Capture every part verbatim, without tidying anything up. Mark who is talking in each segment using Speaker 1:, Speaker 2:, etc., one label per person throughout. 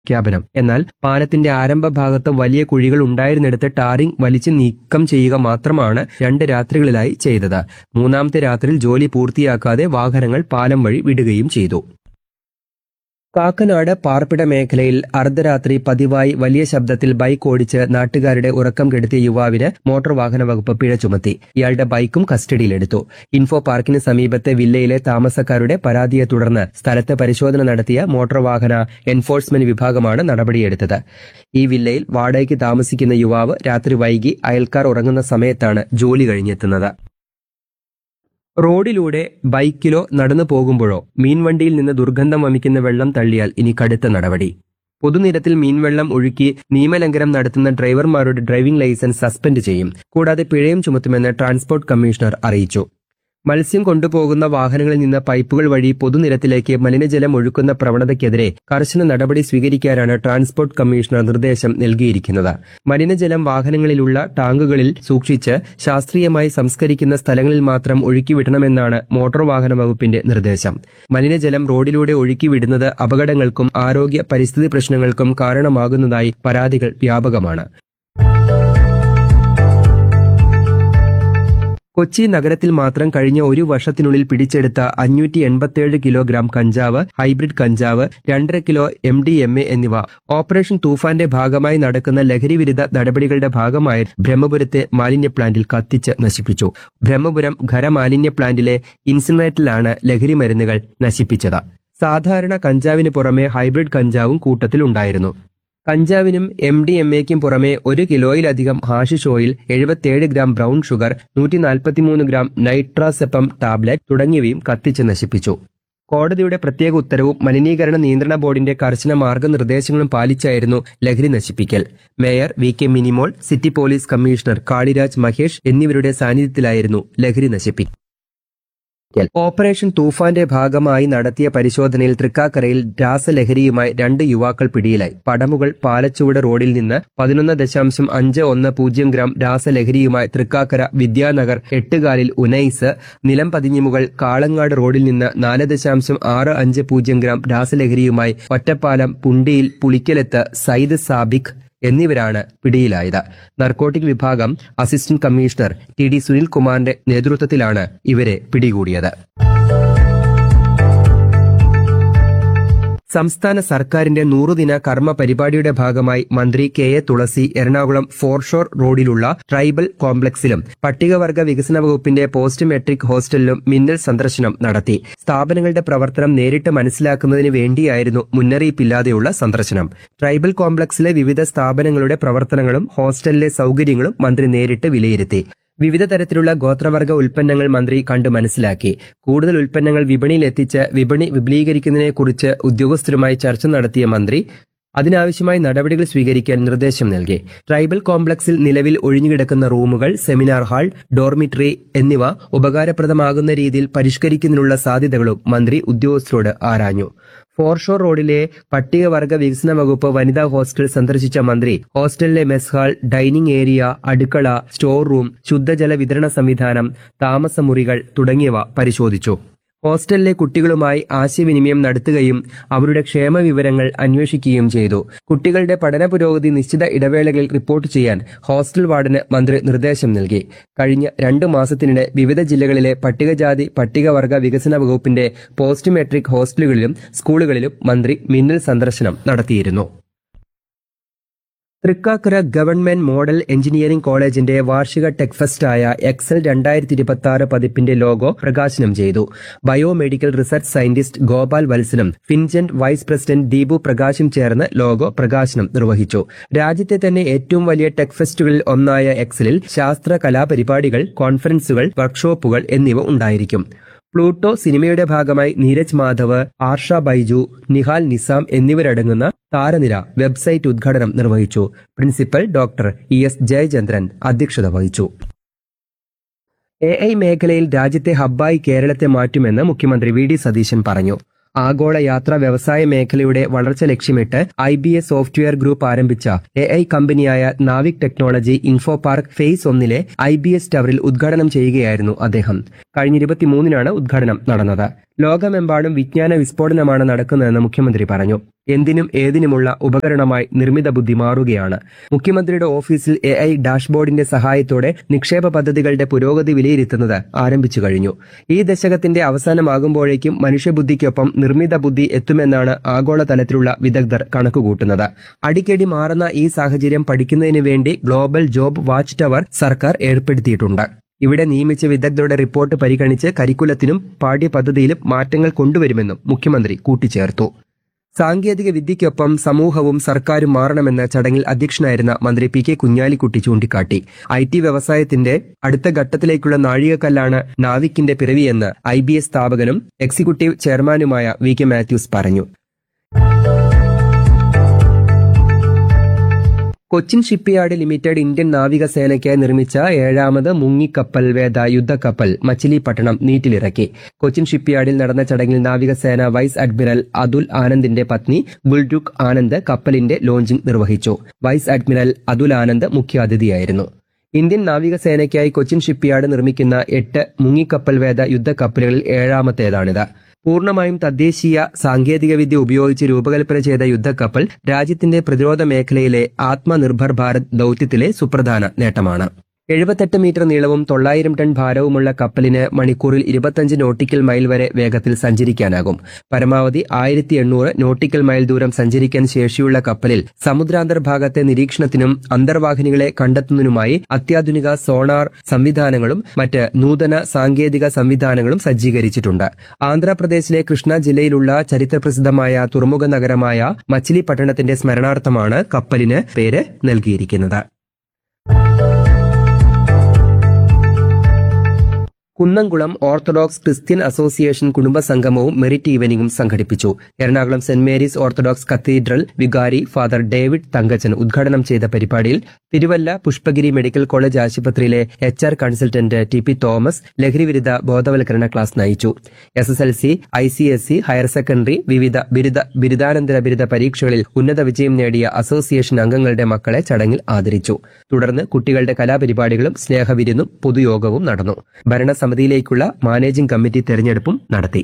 Speaker 1: പ്രഖ്യാപനം. എന്നാൽ പാലത്തിന്റെ ആരംഭ ഭാഗത്ത് വലിയ കുഴികൾ ഉണ്ടായിരുന്നിടത്ത് ടാറിംഗ് വലിച്ചു നീക്കം ചെയ്യുക മാത്രമാണ് രണ്ട് രാത്രികളിലായി ചെയ്തത്. മൂന്നാമത്തെ രാത്രിയിൽ ജോലി പൂർത്തിയാക്കാതെ വാഹനങ്ങൾ പാലം വഴി വിടുകയും ചെയ്തു. കാക്കനാട് പാർപ്പിട മേഖലയിൽ അർദ്ധരാത്രി പതിവായി വലിയ ശബ്ദത്തിൽ ബൈക്ക് ഓടിച്ച് നാട്ടുകാരുടെ ഉറക്കം കെടുത്തിയ യുവാവിന് മോട്ടോർ വാഹന വകുപ്പ് പിഴ ചുമത്തി. ഇയാളുടെ ബൈക്കും കസ്റ്റഡിയിലെടുത്തു. ഇൻഫോ പാർക്കിന് സമീപത്തെ വില്ലയിലെ താമസക്കാരുടെ പരാതിയെ തുടർന്ന് സ്ഥലത്ത് പരിശോധന നടത്തിയ മോട്ടോർ വാഹന എൻഫോഴ്സ്മെന്റ് വിഭാഗമാണ് നടപടിയെടുത്തത്. ഈ വില്ലയിൽ വാടകയ്ക്ക് താമസിക്കുന്ന യുവാവ് രാത്രി വൈകി അയൽക്കാർ ഉറങ്ങുന്ന സമയത്താണ് ജോലി കഴിഞ്ഞെത്തുന്നത്. റോഡിലൂടെ ബൈക്കിലോ നടന്നു പോകുമ്പോഴോ മീൻവണ്ടിയിൽ നിന്ന് ദുർഗന്ധം വമിക്കുന്ന വെള്ളം തള്ളിയാൽ ഇനി കടുത്ത നടപടി. പൊതുനിരത്തിൽ മീൻവെള്ളം ഒഴുക്കി നിയമലംഘനം നടത്തുന്ന ഡ്രൈവർമാരുടെ ഡ്രൈവിംഗ് ലൈസൻസ് സസ്പെൻഡ് ചെയ്യും. കൂടാതെ പിഴയും ചുമത്തുമെന്ന് ട്രാൻസ്പോർട്ട് കമ്മീഷണർ അറിയിച്ചു. മത്സ്യം കൊണ്ടുപോകുന്ന വാഹനങ്ങളിൽ നിന്ന് പൈപ്പുകൾ വഴി പൊതുനിരത്തിലേക്ക് മലിനജലം ഒഴുക്കുന്ന പ്രവണതയ്ക്കെതിരെ കർശന നടപടി സ്വീകരിക്കാനാണ് ട്രാൻസ്പോർട്ട് കമ്മീഷണർ നിർദ്ദേശം നൽകിയിരിക്കുന്നത്. മലിനജലം വാഹനങ്ങളിലുള്ള ടാങ്കുകളിൽ സൂക്ഷിച്ച് ശാസ്ത്രീയമായി സംസ്കരിക്കുന്ന സ്ഥലങ്ങളിൽ മാത്രം ഒഴുക്കിവിടണമെന്നാണ് മോട്ടോർ വാഹന വകുപ്പിന്റെ നിർദ്ദേശം. മലിനജലം റോഡിലൂടെ ഒഴുക്കിവിടുന്നത് അപകടങ്ങൾക്കും ആരോഗ്യ പരിസ്ഥിതി പ്രശ്നങ്ങൾക്കും കാരണമാകുന്നതായി പരാതികൾ വ്യാപകമാണ്. കൊച്ചി നഗരത്തിൽ മാത്രം കഴിഞ്ഞ ഒരു വർഷത്തിനുള്ളിൽ പിടിച്ചെടുത്ത അഞ്ഞൂറ്റി എൺപത്തിയേഴ് കിലോഗ്രാം കഞ്ചാവ്, ഹൈബ്രിഡ് കഞ്ചാവ്, രണ്ടര kilo M D M A എന്നിവ ഓപ്പറേഷൻ തൂഫാന്റെ ഭാഗമായി നടക്കുന്ന ലഹരിവിരുദ്ധ നടപടികളുടെ ഭാഗമായി ബ്രഹ്മപുരത്തെ മാലിന്യ പ്ലാന്റിൽ കത്തിച്ച് നശിപ്പിച്ചു. ബ്രഹ്മപുരം ഖരമാലിന്യ പ്ലാന്റിലെ ഇൻസിനറേറ്ററിലാണ് ലഹരി മരുന്നുകൾ നശിപ്പിച്ചത്. സാധാരണ കഞ്ചാവിന് പുറമെ ഹൈബ്രിഡ് കഞ്ചാവും കൂട്ടത്തിലുണ്ടായിരുന്നു. കഞ്ചാവിനും എം ഡി എം എക്കും പുറമെ ഒരു കിലോയിലധികം ഹാഷിഷ് ഓയിൽ, എഴുപത്തിയേഴ് ഗ്രാം ബ്രൗൺ ഷുഗർ, നൂറ്റി നാൽപ്പത്തിമൂന്ന് ഗ്രാം നൈട്രാസെപ്പം ടാബ്ലറ്റ് തുടങ്ങിയവയും കത്തിച്ച് നശിപ്പിച്ചു. കോടതിയുടെ പ്രത്യേക ഉത്തരവും മലിനീകരണ നിയന്ത്രണ ബോർഡിന്റെ കർശന മാർഗനിർദ്ദേശങ്ങളും പാലിച്ചായിരുന്നു ലഹരി നശിപ്പിക്കൽ. Mayor V K Minimol, city police commissioner Kaliraj Mahesh എന്നിവരുടെ സാന്നിധ്യത്തിലായിരുന്നു ലഹരി നശിപ്പിക്കൽ. ഓപ്പറേഷൻ തൂഫാന്റെ ഭാഗമായി നടത്തിയ പരിശോധനയിൽ തൃക്കാക്കരയിൽ രാസലഹരിയുമായി രണ്ട് യുവാക്കൾ പിടിയിലായി. പടമുകൾ പാലച്ചുവട് റോഡിൽ നിന്ന് പതിനൊന്ന് ദശാംശം അഞ്ച് ഒന്ന് പൂജ്യം ഗ്രാം രാസലഹരിയുമായി തൃക്കാക്കര വിദ്യാനഗർ എട്ടുകാലിൽ ഉനൈസ്, നിലം പതിഞ്ഞിമുകൾ കാളങ്ങാട് റോഡിൽ നിന്ന് നാല് ദശാംശം ആറ് അഞ്ച് പൂജ്യം ഗ്രാം രാസലഹരിയുമായി ഒറ്റപ്പാലം പുണ്ടിയിൽ പുളിക്കലത്ത് സയ്യിദ് സാബിഖ് എന്നിവരാണ് പിടിയിലായത്. നർക്കോട്ടിക് വിഭാഗം അസിസ്റ്റന്റ് കമ്മീഷണർ ടി ഡി സുനിൽകുമാറിന്റെ നേതൃത്വത്തിലാണ് ഇവരെ പിടികൂടിയത്. സംസ്ഥാന സർക്കാരിന്റെ നൂറുദിന കർമ്മ പരിപാടിയുടെ ഭാഗമായി മന്ത്രി K A Thulasi Ernakulam foreshore റോഡിലുള്ള ട്രൈബൽ കോംപ്ലക്സിലും പട്ടികവർഗ വികസന വകുപ്പിന്റെ പോസ്റ്റ് മെട്രിക് ഹോസ്റ്റലിലും മിന്നൽ സന്ദർശനം നടത്തി. സ്ഥാപനങ്ങളുടെ പ്രവർത്തനം നേരിട്ട് മനസ്സിലാക്കുന്നതിന് വേണ്ടിയായിരുന്നു മുന്നറിയിപ്പില്ലാതെയുള്ള സന്ദർശനം. ട്രൈബൽ കോംപ്ലക്സിലെ വിവിധ സ്ഥാപനങ്ങളുടെ പ്രവർത്തനങ്ങളും ഹോസ്റ്റലിലെ സൌകര്യങ്ങളും മന്ത്രി നേരിട്ട് വിലയിരുത്തി. വിവിധ തരത്തിലുള്ള ഗോത്രവർഗ ഉൽപ്പന്നങ്ങൾ മന്ത്രി കണ്ടു മനസ്സിലാക്കി. കൂടുതൽ ഉൽപ്പന്നങ്ങൾ വിപണിയിൽ എത്തിച്ച് വിപണി വിപുലീകരിക്കുന്നതിനെക്കുറിച്ച് ഉദ്യോഗസ്ഥരുമായി ചർച്ച നടത്തിയ മന്ത്രി അതിനാവശ്യമായ നടപടികൾ സ്വീകരിക്കാൻ നിർദ്ദേശം നൽകി. ട്രൈബൽ കോംപ്ലക്സിൽ നിലവിൽ ഒഴിഞ്ഞുകിടക്കുന്ന റൂമുകൾ, സെമിനാർ ഹാൾ, ഡോർമിറ്ററി എന്നിവ ഉപകാരപ്രദമാകുന്ന രീതിയിൽ പരിഷ്കരിക്കുന്നതിനുള്ള സാധ്യതകളും മന്ത്രി ഉദ്യോഗസ്ഥരോട് ആരാഞ്ഞു. ഫോർഷോർ റോഡിലെ പട്ടികവർഗ വികസന വകുപ്പ് വനിതാ ഹോസ്റ്റൽ സന്ദർശിച്ച മന്ത്രി ഹോസ്റ്റലിലെ മെസ് ഹാൾ, ഡൈനിങ് ഏരിയ, അടുക്കള, സ്റ്റോർ റൂം, ശുദ്ധജല വിതരണ സംവിധാനം, താമസമുറികൾ തുടങ്ങിയവ പരിശോധിച്ചു. ഹോസ്റ്റലിലെ കുട്ടികളുമായി ആശയവിനിമയം നടത്തുകയും അവരുടെ ക്ഷേമ വിവരങ്ങൾ അന്വേഷിക്കുകയും ചെയ്തു. കുട്ടികളുടെ പഠന പുരോഗതി നിശ്ചിത ഇടവേളകളിൽ റിപ്പോർട്ട് ചെയ്യാൻ ഹോസ്റ്റൽ വാർഡന് മന്ത്രി നിർദ്ദേശം നൽകി. കഴിഞ്ഞ രണ്ടു മാസത്തിനിടെ വിവിധ ജില്ലകളിലെ പട്ടികജാതി പട്ടികവർഗ വികസന വകുപ്പിന്റെ പോസ്റ്റ് മെട്രിക് ഹോസ്റ്റലുകളിലും സ്കൂളുകളിലും മന്ത്രി മിന്നൽ സന്ദർശനം നടത്തിയിരുന്നു. തൃക്കാക്കര ഗവൺമെന്റ് മോഡൽ എഞ്ചിനീയറിംഗ് കോളേജിന്റെ വാർഷിക ടെക് ഫെസ്റ്റായ എക്സൽ രണ്ടായിരത്തി ഇരുപത്തി ആറ് പതിപ്പിന്റെ ലോഗോ പ്രകാശനം ചെയ്തു. Biomedical research scientist Gopal വത്സനും ഫിൻജന്റ് vice president Deepu പ്രകാശും ചേർന്ന് ലോഗോ പ്രകാശനം നിർവഹിച്ചു. രാജ്യത്തെ തന്നെ ഏറ്റവും വലിയ ടെക് ഫെസ്റ്റുകളിൽ ഒന്നായ എക്സലിൽ ശാസ്ത്ര കലാപരിപാടികൾ, കോൺഫറൻസുകൾ, വർക്ക്ഷോപ്പുകൾ എന്നിവ ഉണ്ടായിരിക്കും. പ്ലൂട്ടോ സിനിമയുടെ ഭാഗമായി നീരജ് മാധവ്, ആർഷ ബൈജു, നിഹാൽ നിസാം എന്നിവരടങ്ങുന്ന താരനിര വെബ്സൈറ്റ് ഉദ്ഘാടനം നിർവഹിച്ചു. Principal doctor E S Jayachandran അധ്യക്ഷത വഹിച്ചു. എ ഐ മേഖലയിൽ രാജ്യത്തെ ഹബ്ബായി കേരളത്തെ മാറ്റുമെന്ന് മുഖ്യമന്ത്രി വി ഡി സതീശൻ പറഞ്ഞു. ആഗോള യാത്രാ വ്യവസായ മേഖലയുടെ വളർച്ച ലക്ഷ്യമിട്ട് I B A software group ആരംഭിച്ച എ ഐ കമ്പനിയായ NavIC technology info park face ഒന്നിലെ ഐ ബി എസ് ടവറിൽ ഉദ്ഘാടനം ചെയ്യുകയായിരുന്നു അദ്ദേഹം. കഴിഞ്ഞ ഇരുപത്തിമൂന്നിനാണ് ഉദ്ഘാടനം നടന്നത്. ലോകമെമ്പാടും വിജ്ഞാന വിസ്ഫോടനമാണ് നടക്കുന്നതെന്ന് മുഖ്യമന്ത്രി പറഞ്ഞു. എന്തിനും ഏതിനുമുള്ള ഉപകരണമായി നിർമ്മിത ബുദ്ധി മാറുകയാണ്. മുഖ്യമന്ത്രിയുടെ ഓഫീസിൽ എ ഐ ഡാഷ്ബോർഡിന്റെ സഹായത്തോടെ നിക്ഷേപ പദ്ധതികളുടെ പുരോഗതി വിലയിരുത്തുന്നത് ആരംഭിച്ചു കഴിഞ്ഞു. ഈ ദശകത്തിന്റെ അവസാനമാകുമ്പോഴേക്കും മനുഷ്യബുദ്ധിക്കൊപ്പം നിർമ്മിത ബുദ്ധി എത്തുമെന്നാണ് ആഗോളതലത്തിലുള്ള വിദഗ്ധർ കണക്കുകൂട്ടുന്നത്. അടിക്കടി മാറുന്ന ഈ സാഹചര്യം പഠിക്കുന്നതിന് വേണ്ടി ഗ്ലോബൽ ജോബ് വാച്ച് ടവർ സർക്കാർ ഏർപ്പെടുത്തിയിട്ടുണ്ട്. ഇവിടെ നിയമിച്ച വിദഗ്ധരുടെ റിപ്പോർട്ട് പരിഗണിച്ച് കരിക്കുലത്തിനും പാഠ്യപദ്ധതിയിലും മാറ്റങ്ങൾ കൊണ്ടുവരുമെന്നും മുഖ്യമന്ത്രി കൂട്ടിച്ചേർത്തു. സാങ്കേതിക വിദ്യയ്ക്കൊപ്പം സമൂഹവും സർക്കാരും മാറണമെന്ന് ചടങ്ങിൽ അധ്യക്ഷനായിരുന്ന മന്ത്രി പി കെ കുഞ്ഞാലിക്കുട്ടി ചൂണ്ടിക്കാട്ടി. ഐ ടി വ്യവസായത്തിന്റെ അടുത്ത ഘട്ടത്തിലേക്കുള്ള നാഴികക്കല്ലാണ് നാവിക്കിന്റെ പിറവിയെന്ന് ഐ ബി എസ് സ്ഥാപകനും എക്സിക്യൂട്ടീവ് ചെയർമാനുമായ വി കെ മാത്യൂസ് പറഞ്ഞു. കൊച്ചിൻ ഷിപ്പ്യാർഡ് ലിമിറ്റഡ് ഇന്ത്യൻ നാവികസേനയ്ക്കായി നിർമ്മിച്ച ഏഴാമത് മുങ്ങിക്കപ്പൽ വേദ യുദ്ധക്കപ്പൽ മച്ചിലിപട്ടണം നീറ്റിലിറക്കി. കൊച്ചിൻ ഷിപ്പ്യാർഡിൽ നടന്ന ചടങ്ങിൽ നാവികസേന വൈസ് അഡ്മിറൽ അതുൽ ആനന്ദിന്റെ പത്നി ഗുൽരുഖ് ആനന്ദ് കപ്പലിന്റെ ലോഞ്ചിംഗ് നിർവഹിച്ചു. Vice admiral Atul Anand മുഖ്യാതിഥിയായിരുന്നു. Indian നാവികസേനയ്ക്കായി Cochin shipyard നിർമ്മിക്കുന്ന എട്ട് മുങ്ങിക്കപ്പൽ വേദ യുദ്ധക്കപ്പലുകളിൽ ഏഴാമത്തേതാണിത്. പൂർണ്ണമായും തദ്ദേശീയ സാങ്കേതികവിദ്യ ഉപയോഗിച്ച് രൂപകൽപ്പന ചെയ്ത യുദ്ധക്കപ്പൽ രാജ്യത്തിന്റെ പ്രതിരോധ മേഖലയിലെ ആത്മനിർഭർ ഭാരത് ദൌത്യത്തിലെ സുപ്രധാന നേട്ടമാണ്. എഴുപത്തെട്ട് മീറ്റർ നീളവും തൊള്ളായിരം ടൺ ഭാരവുമുള്ള കപ്പലിന് മണിക്കൂറിൽ ഇരുപത്തഞ്ച് നോട്ടിക്കൽ മൈൽ വരെ വേഗത്തിൽ സഞ്ചരിക്കാനാകും. പരമാവധി ആയിരത്തി എണ്ണൂറ് നോട്ടിക്കൽ മൈൽ ദൂരം സഞ്ചരിക്കാൻ ശേഷിയുള്ള കപ്പലിൽ സമുദ്രാന്തർഭാഗത്തെ നിരീക്ഷണത്തിനും അന്തർവാഹിനികളെ കണ്ടെത്തുന്നതിനുമായി അത്യാധുനിക സോണാർ സംവിധാനങ്ങളും മറ്റ് നൂതന സാങ്കേതിക സംവിധാനങ്ങളും സജ്ജീകരിച്ചിട്ടുണ്ട്. ആന്ധ്രാപ്രദേശിലെ കൃഷ്ണ ജില്ലയിലുള്ള ചരിത്രപ്രസിദ്ധമായ തുറമുഖ നഗരമായ മച്ചിലിപട്ടണത്തിന്റെ സ്മരണാർത്ഥമാണ് കപ്പലിന് പേര് നൽകിയിരിക്കുന്നത്. Kunnamkulam orthodox Christian association കുടുംബസംഗമവും merit ഈവനിംഗും സംഘടിപ്പിച്ചു. Ernakulam saint Mary's orthodox cathedral വികാരി ഫാദർ ഡേവിഡ് തങ്കച്ചൻ ഉദ്ഘാടനം ചെയ്ത പരിപാടിയിൽ തിരുവല്ല പുഷ്പഗിരി മെഡിക്കൽ കോളേജ് ആശുപത്രിയിലെ H R consultant T P Thomas ലഹരിവിരുദ്ധ ബോധവൽക്കരണ ക്ലാസ് നയിച്ചു. S S L C, I C S C, higher secondary, വിവിധ ബിരുദ ബിരുദാനന്തര ബിരുദ പരീക്ഷകളിൽ ഉന്നത വിജയം നേടിയ അസോസിയേഷൻ അംഗങ്ങളുടെ മക്കളെ ചടങ്ങിൽ ആദരിച്ചു. തുടർന്ന് കുട്ടികളുടെ കലാപരിപാടികളും സ്നേഹവിരുന്നും പൊതുയോഗവും നടന്നു. ഭരണ സമിതിയിലേക്കുള്ള മാനേജിംഗ് കമ്മിറ്റി തെരഞ്ഞെടുപ്പും നടത്തി.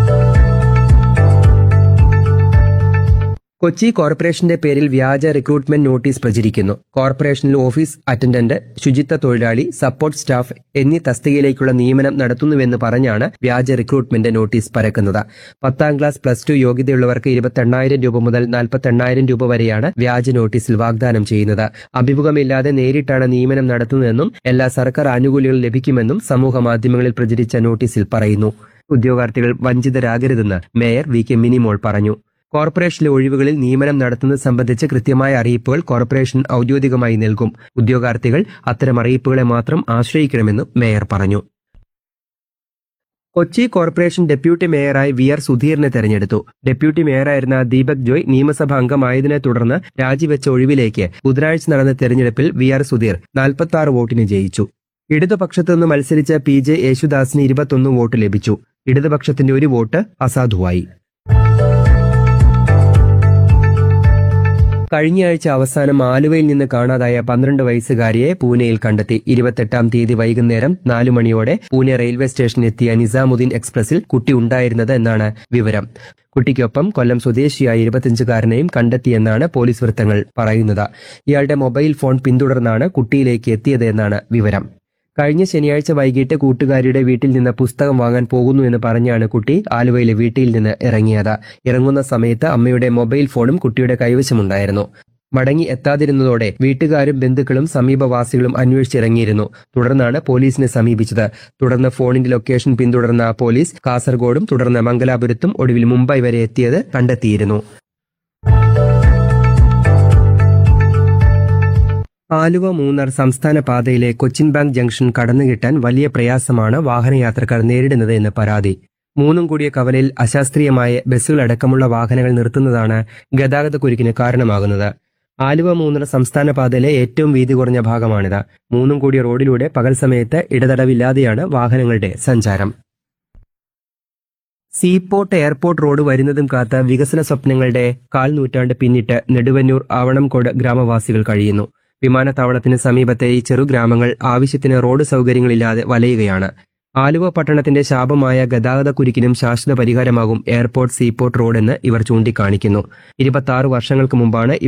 Speaker 1: കൊച്ചി കോർപ്പറേഷന്റെ പേരിൽ വ്യാജ റിക്രൂട്ട്മെന്റ് നോട്ടീസ് പ്രചരിക്കുന്നു. കോർപ്പറേഷനിൽ ഓഫീസ് അറ്റൻഡന്റ്, ശുചിത്വ തൊഴിലാളി, സപ്പോർട്ട് സ്റ്റാഫ് എന്നീ തസ്തികയിലേക്കുള്ള നിയമനം നടത്തുന്നുവെന്ന് പറഞ്ഞാണ് വ്യാജ റിക്രൂട്ട്മെന്റ് നോട്ടീസ് പരക്കുന്നത്. പത്താം ക്ലാസ്, പ്ലസ് ടു യോഗ്യതയുള്ളവർക്ക് ഇരുപത്തെണ്ണായിരം രൂപ മുതൽ നാൽപ്പത്തെണ്ണായിരം രൂപ വരെയാണ് വ്യാജ നോട്ടീസിൽ വാഗ്ദാനം ചെയ്യുന്നത്. അഭിമുഖമില്ലാതെ നേരിട്ടാണ് നിയമനം നടത്തുന്നതെന്നും എല്ലാ സർക്കാർ ആനുകൂല്യങ്ങളും ലഭിക്കുമെന്നും സമൂഹ മാധ്യമങ്ങളിൽ പ്രചരിച്ച നോട്ടീസിൽ പറയുന്നു. ഉദ്യോഗാർത്ഥികൾ വഞ്ചിതരാകരുതെന്ന് മേയർ വി കെ മിനിമോൾ പറഞ്ഞു. കോർപ്പറേഷനിലെ ഒഴിവുകളിൽ നിയമനം നടത്തുന്നത് സംബന്ധിച്ച് കൃത്യമായ അറിയിപ്പുകൾ കോർപ്പറേഷൻ ഔദ്യോഗികമായി നൽകും. ഉദ്യോഗാർത്ഥികൾ അത്തരം അറിയിപ്പുകളെ മാത്രം ആശ്രയിക്കണമെന്നും മേയർ പറഞ്ഞു. Kochi corporation deputy മേയറായി V R സുധീറിനെ തെരഞ്ഞെടുത്തു. ഡെപ്യൂട്ടി മേയറായിരുന്ന ദീപക് ജോയ് നിയമസഭാ അംഗമായതിനെ തുടർന്ന് രാജിവെച്ച ഒഴിവിലേക്ക് ബുധനാഴ്ച നടന്ന തെരഞ്ഞെടുപ്പിൽ വി ആർ സുധീർ നാൽപ്പത്തി ആറ് വോട്ടിന് ജയിച്ചു. ഇടതുപക്ഷത്തുനിന്ന് മത്സരിച്ച പി ജെ യേശുദാസിന് ഇരുപത്തൊന്ന് വോട്ട് ലഭിച്ചു. ഇടതുപക്ഷത്തിന്റെ ഒരു വോട്ട് അസാധുവായി. കഴിഞ്ഞയാഴ്ച അവസാനം ആലുവയിൽ നിന്ന് കാണാതായ പന്ത്രണ്ട് വയസ്സുകാരിയെ പൂനെയിൽ കണ്ടെത്തി. ഇരുപത്തെട്ടാം തീയതി വൈകുന്നേരം നാലു മണിയോടെ പൂനെ റെയിൽവേ സ്റ്റേഷനിലെത്തിയ നിസാമുദ്ദീൻ എക്സ്പ്രസിൽ കുട്ടി ഉണ്ടായിരുന്നത് എന്നാണ് വിവരം. കുട്ടിക്കൊപ്പം കൊല്ലം സ്വദേശിയായ ഇരുപത്തിയഞ്ചുകാരനെയും കണ്ടെത്തിയെന്നാണ് പോലീസ് വൃത്തങ്ങൾ പറയുന്നത്. ഇയാളുടെ മൊബൈൽ ഫോൺ പിന്തുടർന്നാണ് കുട്ടിയിലേക്ക് എത്തിയത് എന്നാണ് വിവരം. കഴിഞ്ഞ ശനിയാഴ്ച വൈകിട്ട് കൂട്ടുകാരിയുടെ വീട്ടിൽ നിന്ന് പുസ്തകം വാങ്ങാൻ പോകുന്നു എന്ന് പറഞ്ഞാണ് കുട്ടി ആലുവയിലെ വീട്ടിൽ നിന്ന് ഇറങ്ങിയത്. ഇറങ്ങുന്ന സമയത്ത് അമ്മയുടെ മൊബൈൽ ഫോണും കുട്ടിയുടെ കൈവശമുണ്ടായിരുന്നു. മടങ്ങി എത്താതിരുന്നതോടെ വീട്ടുകാരും ബന്ധുക്കളും സമീപവാസികളും അന്വേഷിച്ചിറങ്ങിയിരുന്നു. തുടർന്നാണ് പോലീസിനെ സമീപിച്ചത്. തുടർന്ന് ഫോണിന്റെ ലൊക്കേഷൻ പിന്തുടർന്ന പോലീസ് കാസർഗോഡും തുടർന്ന് മംഗലാപുരത്തും ഒടുവിൽ മുംബൈ വരെ എത്തിയത് കണ്ടെത്തിയിരുന്നു. ആലുവ മൂന്നാർ സംസ്ഥാന പാതയിലെ കൊച്ചിൻ ബാങ്ക് ജംഗ്ഷൻ കടന്നുകിട്ടാൻ വലിയ പ്രയാസമാണ് വാഹനയാത്രക്കാർ നേരിടുന്നത് എന്ന് പരാതി. മൂന്നും കൂടിയ കവലയിൽ അശാസ്ത്രീയമായ ബസ്സുകളടക്കമുള്ള വാഹനങ്ങൾ നിർത്തുന്നതാണ് ഗതാഗതക്കുരുക്കിന് കാരണമാകുന്നത്. ആലുവ മൂന്നാർ സംസ്ഥാന പാതയിലെ ഏറ്റവും വീതി കുറഞ്ഞ ഭാഗമാണിത്. മൂന്നും കൂടിയ റോഡിലൂടെ പകൽ സമയത്ത് ഇടതടവില്ലാതെയാണ് വാഹനങ്ങളുടെ സഞ്ചാരം. സീപോർട്ട് എയർപോർട്ട് റോഡ് വരുന്നതും കാത്ത വികസന സ്വപ്നങ്ങളുടെ കാൽ നൂറ്റാണ്ട് പിന്നിട്ട് നെടുവന്നൂർ ആവണംകോട് ഗ്രാമവാസികൾ കഴിയുന്നു. വിമാനത്താവളത്തിന് സമീപത്തെ ഈ ചെറുഗ്രാമങ്ങൾ ആവശ്യത്തിന് റോഡ് സൗകര്യങ്ങളില്ലാതെ വലയുകയാണ്. ആലുവ പട്ടണത്തിന്റെ ശാപമായ ഗതാഗതക്കുരുക്കിനും ശാശ്വത പരിഹാരമാകും എയർപോർട്ട് സീപോർട്ട് റോഡെന്ന് ഇവർ ചൂണ്ടിക്കാണിക്കുന്നു. ഇരുപത്തി ആറ് വർഷങ്ങൾക്ക് മുമ്പാണ്